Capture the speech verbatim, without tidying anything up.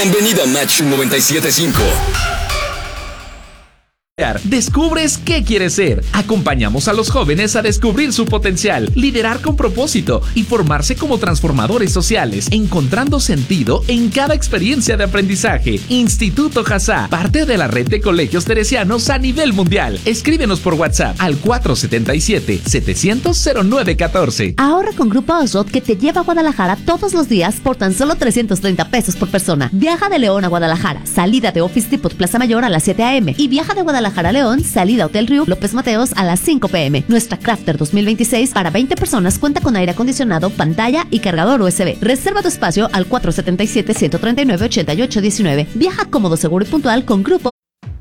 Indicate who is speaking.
Speaker 1: Bienvenido a Match noventa y siete punto cinco.
Speaker 2: Descubres qué quieres ser. Acompañamos a los jóvenes a descubrir su potencial, liderar con propósito y formarse como transformadores sociales, encontrando sentido en cada experiencia de aprendizaje. Instituto Hazá, parte de la red de colegios teresianos a nivel mundial. Escríbenos por WhatsApp al cuatro siete siete, siete cero cero, cero nueve uno cuatro.
Speaker 3: Ahorra con Grupo Osrod, que te lleva a Guadalajara todos los días por tan solo trescientos treinta pesos por persona. Viaja de León a Guadalajara, salida de Office Depot Plaza Mayor a las siete a eme y viaja de Guadalajara a León, salida Hotel Riu López Mateos a las cinco pe eme. Nuestra Crafter dos mil veintiséis para veinte personas cuenta con aire acondicionado, pantalla y cargador u ese be. Reserva tu espacio al cuatro siete siete, uno tres nueve, ocho ocho uno nueve. Viaja cómodo, seguro y puntual con Grupo